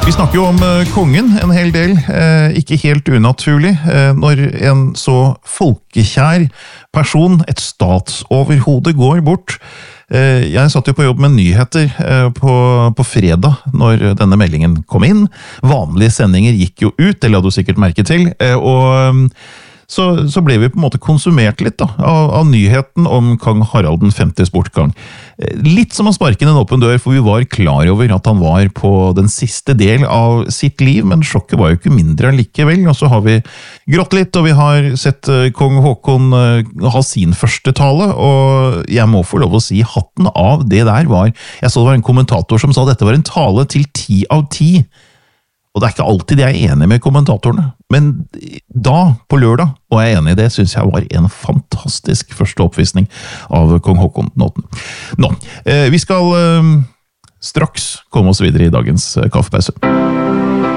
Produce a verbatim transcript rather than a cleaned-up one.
Vi snakker jo om kongen en hel del, ikke helt unaturlig, når en så folkekjær person, et statsoverhode, går bort. Jeg satt jo på jobb med nyheter på, på fredag når denne meldingen kom inn. Vanlige sendinger gikk jo ut, det la du sikkert merke til, og så, så ble vi på en måte konsumert litt da, av, av nyheten om kong Harald den femtes bortgang. Litt som å sparke inn en åpen dør, for vi var klar over at han var på den siste del av sitt liv, men sjokket var jo ikke mindre likevel. Og så har vi grått litt, og vi har sett kong Håkon ha sin første tale, og jeg må få lov å si hatten av det der var. Jeg så det var en kommentator som sa at dette var en tale til ti av ti. Og det er ikke alltid jeg er enig med kommentatorene, men da, på lørdag, var jeg enig i det, synes jeg var en fantastisk første oppvisning av kong Håkon den åttende. Nå, vi skal straks komme oss videre i dagens kaffepause.